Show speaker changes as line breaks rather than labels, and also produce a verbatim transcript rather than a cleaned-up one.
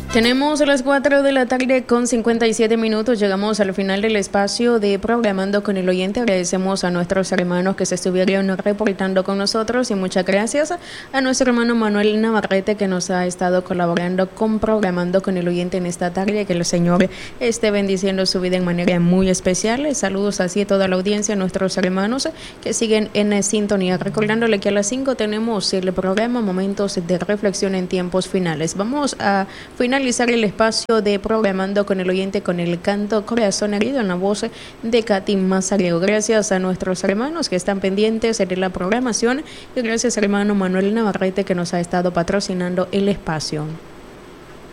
Tenemos las cuatro de la tarde con cincuenta y siete minutos. Llegamos al final del espacio de Programando con el Oyente. Agradecemos a nuestros hermanos que se estuvieron reportando con nosotros y muchas gracias a nuestro hermano Manuel Navarrete que nos ha estado colaborando con Programando con el Oyente en esta tarde. Que el Señor esté bendiciendo su vida en manera muy especial. Saludos así a toda la audiencia, a nuestros hermanos que siguen en sintonía. Recordándole que a las cinco tenemos el programa Momentos de Reflexión en Tiempos Finales. Vamos a finalizar el espacio de Programando con el Oyente con el canto Corazón Herido en la voz de Katy Mazariego. Gracias a nuestros hermanos que están pendientes de la programación y gracias al hermano Manuel Navarrete que nos ha estado patrocinando el espacio.